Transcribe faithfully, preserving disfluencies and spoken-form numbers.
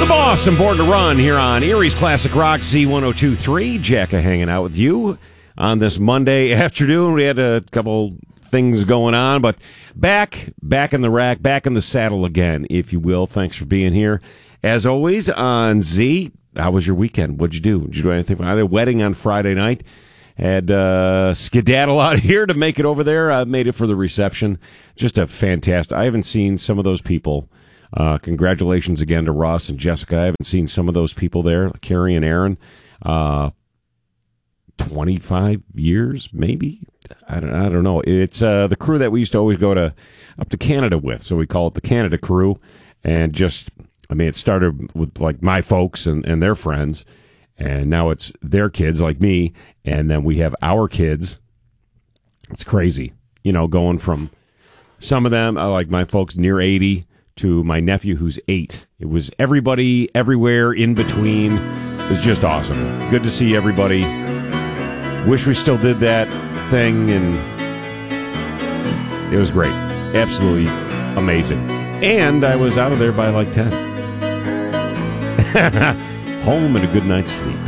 The Boss and Born to Run here on Erie's Classic Rock Z one oh two point three. Jacka hanging out with you on this Monday afternoon. We had a couple things going on, but back, back in the rack, back in the saddle again, if you will. Thanks for being here. As always, on Z, how was your weekend? What'd you do? Did you do anything? I had a wedding on Friday night. Had uh, skedaddle out here to make it over there. I made it for the reception. Just a fantastic. I haven't seen some of those people. Uh, congratulations again to Russ and Jessica. I haven't seen some of those people there, Carrie and Aaron. Uh, twenty-five years, maybe. I don't. I don't know. It's uh, the crew that we used to always go to up to Canada with, so we call it the Canada crew. And just, I mean, it started with like my folks and, and their friends, and now it's their kids like me, and then we have our kids. It's crazy, you know, going from some of them, uh, like my folks near eighty. To my nephew who's eight. It was everybody, everywhere, in between. It was just awesome. Good to see everybody. Wish we still did that thing, and it was great. Absolutely amazing. And I was out of there by like ten. Home and a good night's sleep.